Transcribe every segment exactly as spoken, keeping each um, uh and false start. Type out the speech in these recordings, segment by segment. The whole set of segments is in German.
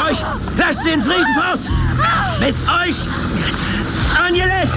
euch! Lasst sie in Frieden fort! Mit euch! Agnelette!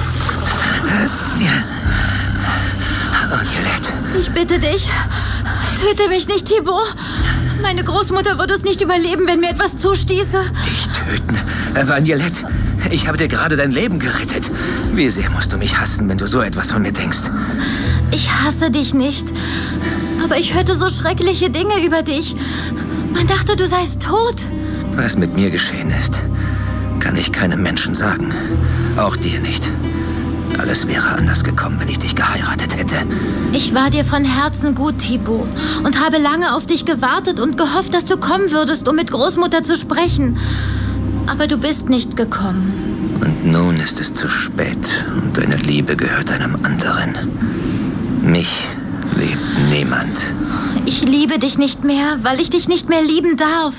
Agnelette. Ich bitte dich, töte mich nicht, Thibaut. Meine Großmutter würde es nicht überleben, wenn mir etwas zustieße. Dich töten? Aber Agnelette, ich habe dir gerade dein Leben gerettet. Wie sehr musst du mich hassen, wenn du so etwas von mir denkst? Ich hasse dich nicht. Aber ich hörte so schreckliche Dinge über dich. Man dachte, du seist tot. Was mit mir geschehen ist, kann ich keinem Menschen sagen. Auch dir nicht. Alles wäre anders gekommen, wenn ich dich geheiratet hätte. Ich war dir von Herzen gut, Thibaut, und habe lange auf dich gewartet und gehofft, dass du kommen würdest, um mit Großmutter zu sprechen. Aber du bist nicht gekommen. Und nun ist es zu spät und deine Liebe gehört einem anderen. Mich liebt niemand. Ich liebe dich nicht mehr, weil ich dich nicht mehr lieben darf.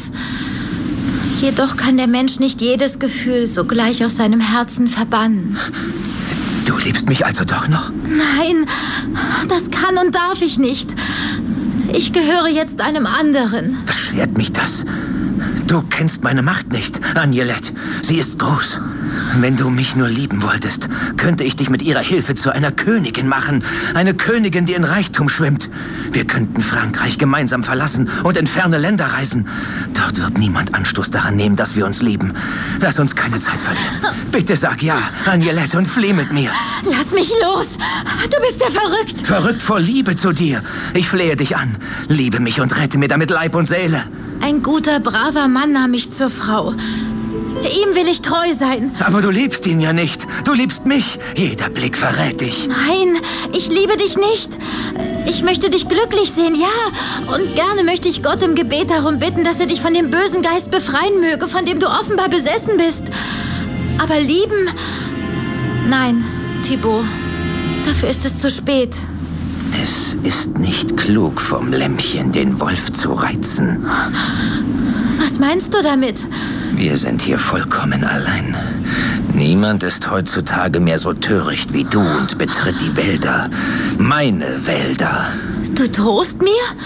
Jedoch kann der Mensch nicht jedes Gefühl sogleich aus seinem Herzen verbannen. Du liebst mich also doch noch? Nein, das kann und darf ich nicht. Ich gehöre jetzt einem anderen. Was schert mich das? Du kennst meine Macht nicht, Agnelette. Sie ist groß. Wenn du mich nur lieben wolltest, könnte ich dich mit ihrer Hilfe zu einer Königin machen. Eine Königin, die in Reichtum schwimmt. Wir könnten Frankreich gemeinsam verlassen und in ferne Länder reisen. Dort wird niemand Anstoß daran nehmen, dass wir uns lieben. Lass uns keine Zeit verlieren. Bitte sag ja, Agnelette, und flieh mit mir. Lass mich los. Du bist ja verrückt. Verrückt vor Liebe zu dir. Ich flehe dich an. Liebe mich und rette mir damit Leib und Seele. Ein guter, braver Mann nahm mich zur Frau. Ihm will ich treu sein. Aber du liebst ihn ja nicht. Du liebst mich. Jeder Blick verrät dich. Nein, ich liebe dich nicht. Ich möchte dich glücklich sehen, ja. Und gerne möchte ich Gott im Gebet darum bitten, dass er dich von dem bösen Geist befreien möge, von dem du offenbar besessen bist. Aber lieben? Nein, Thibaut. Dafür ist es zu spät. Es ist nicht klug, vom Lämpchen den Wolf zu reizen. Was meinst du damit? Wir sind hier vollkommen allein. Niemand ist heutzutage mehr so töricht wie du und betritt die Wälder. Meine Wälder. Du drohst mir?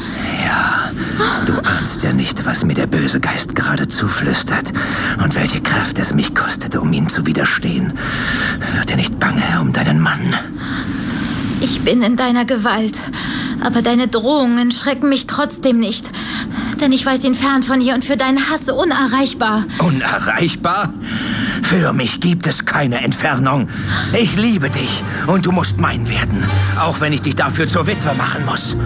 Ja, du ahnst ja nicht, was mir der böse Geist gerade zuflüstert und welche Kraft es mich kostete, um ihm zu widerstehen. Wird dir nicht bange um deinen Mann? Ich bin in deiner Gewalt, aber deine Drohungen schrecken mich trotzdem nicht. Denn ich weiß ihn fern von hier und für deinen Hass unerreichbar. Unerreichbar? Für mich gibt es keine Entfernung. Ich liebe dich und du musst mein werden, auch wenn ich dich dafür zur Witwe machen muss.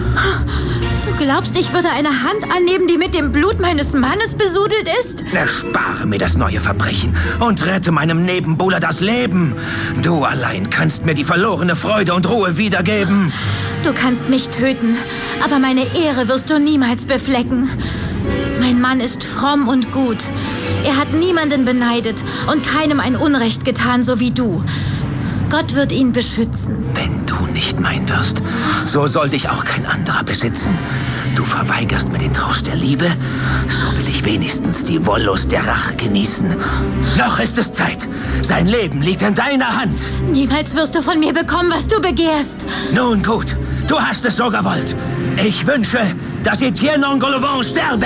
Du glaubst, ich würde eine Hand annehmen, die mit dem Blut meines Mannes besudelt ist? Erspare mir das neue Verbrechen und rette meinem Nebenbuhler das Leben. Du allein kannst mir die verlorene Freude und Ruhe wiedergeben. Du kannst mich töten, aber meine Ehre wirst du niemals beflecken. Mein Mann ist fromm und gut. Er hat niemanden beneidet und keinem ein Unrecht getan, so wie du. Gott wird ihn beschützen. Wenn du nicht mein wirst, so soll dich auch kein anderer besitzen. Du verweigerst mir den Trost der Liebe, so will ich wenigstens die Wollust der Rache genießen. Noch ist es Zeit. Sein Leben liegt in deiner Hand. Niemals wirst du von mir bekommen, was du begehrst. Nun gut, du hast es so gewollt. Ich wünsche, dass Etienne Engoulevent sterbe.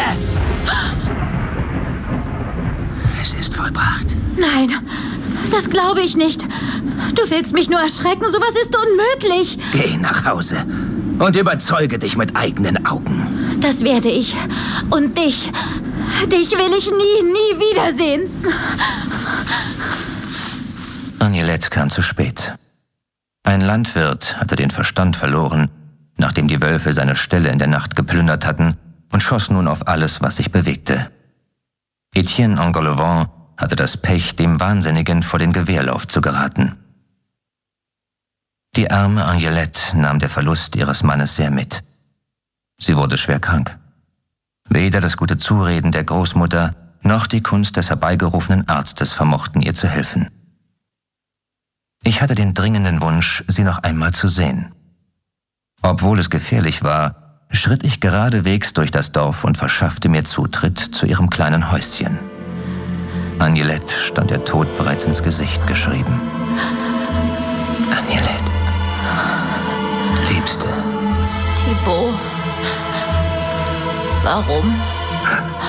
Es ist vollbracht. Nein, das glaube ich nicht. Du willst mich nur erschrecken, sowas ist unmöglich. Geh nach Hause und überzeuge dich mit eigenen Augen. Das werde ich. Und dich, dich will ich nie, nie wiedersehen. Agnelette kam zu spät. Ein Landwirt hatte den Verstand verloren, nachdem die Wölfe seine Ställe in der Nacht geplündert hatten, und schoss nun auf alles, was sich bewegte. Etienne Engoulevent hatte das Pech, dem Wahnsinnigen vor den Gewehrlauf zu geraten. Die arme Agnelette nahm der Verlust ihres Mannes sehr mit. Sie wurde schwer krank. Weder das gute Zureden der Großmutter noch die Kunst des herbeigerufenen Arztes vermochten ihr zu helfen. Ich hatte den dringenden Wunsch, sie noch einmal zu sehen. Obwohl es gefährlich war, schritt ich geradewegs durch das Dorf und verschaffte mir Zutritt zu ihrem kleinen Häuschen. Agnelette stand der Tod bereits ins Gesicht geschrieben. Agnelette, Liebste. Thibaut, warum?